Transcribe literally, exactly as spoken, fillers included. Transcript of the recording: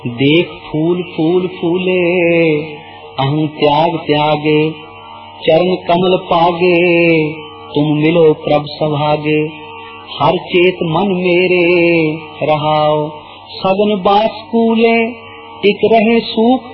देख फूल फूल फूले, अहं त्याग त्यागे, चरण कमल पागे, तुम मिलो प्रभ सभागे। हर चेत मन मेरे रहाओ, सगन बास कूले, टिक रहे सूख